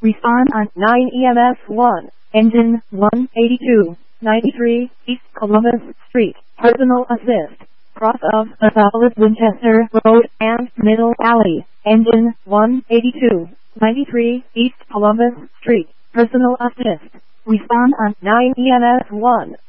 Respond on 9 EMS 1, engine 182, 93 East Columbus Street, personal assist, cross of South Winchester Road and Middle Alley, engine 182, 93 East Columbus Street, personal assist. Respond on 9 EMS 1.